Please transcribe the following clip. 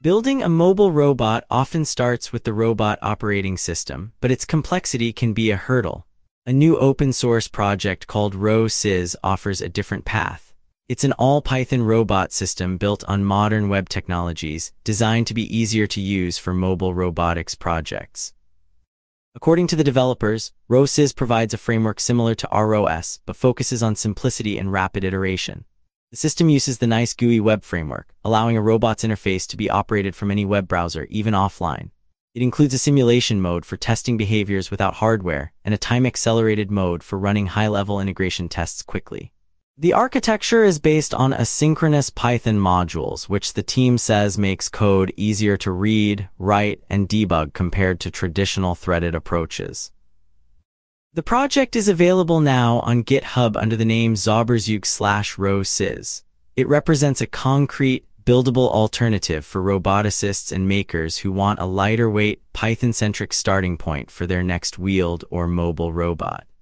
Building a mobile robot often starts with the robot operating system, but its complexity can be a hurdle. A new open-source project called RoSys offers a different path. It's an all-Python robot system built on modern web technologies, designed to be easier to use for mobile robotics projects. According to the developers, RoSys provides a framework similar to ROS, but focuses on simplicity and rapid iteration. The system uses the Nice GUI web framework, allowing a robot's interface to be operated from any web browser, even offline. It includes a simulation mode for testing behaviors without hardware and a time-accelerated mode for running high-level integration tests quickly. The architecture is based on asynchronous Python modules, which the team says makes code easier to read, write, and debug compared to traditional threaded approaches. The project is available now on GitHub under the name Zauberzeug/RoSys. It represents a concrete, buildable alternative for roboticists and makers who want a lighter-weight, Python-centric starting point for their next wheeled or mobile robot.